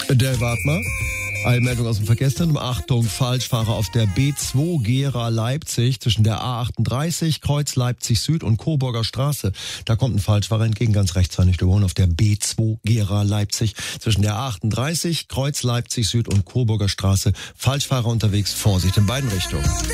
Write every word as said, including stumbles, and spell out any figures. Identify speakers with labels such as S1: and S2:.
S1: Der Wartmer. Eilmeldung aus dem Verkehrszentrum. Achtung, Falschfahrer auf der B zwei Gera-Leipzig zwischen der A achtunddreißig, Kreuz Leipzig Süd und Coburger Straße. Da kommt ein Falschfahrer entgegen, ganz rechts rein, nicht überholen, auf der B zwei Gera-Leipzig zwischen der A achtunddreißig, Kreuz Leipzig Süd und Coburger Straße. Falschfahrer unterwegs, Vorsicht in beiden Richtungen.